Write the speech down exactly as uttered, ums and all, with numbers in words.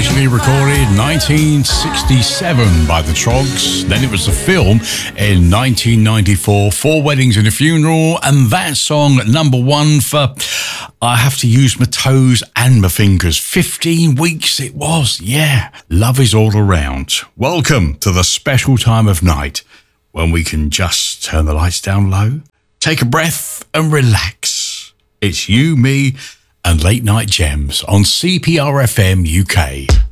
originally recorded nineteen sixty-seven by the Troggs. Then it was the film in nineteen ninety-four, Four Weddings and a Funeral, and that song number one for, I have to use my toes and my fingers, fifteen weeks it was. Yeah, Love Is All Around. Welcome to the special time of night when we can just turn the lights down low, take a breath and relax. It's you, me, and Late Night Gems on C P R F M U K.